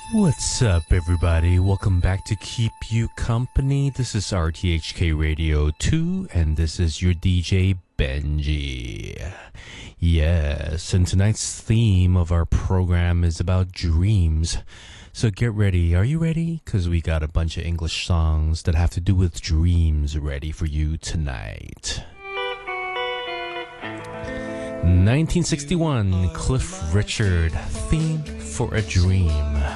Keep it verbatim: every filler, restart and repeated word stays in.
What's up, everybody? Welcome back to Keep You Company. This is R T H K Radio two, and this is your D J Benji. Yes, and tonight's theme of our program is about dreams. So get ready. Are you ready? Because we got a bunch of English songs that have to do with dreams ready for you tonight. nineteen sixty-one, Cliff Richard, Theme for a Dream.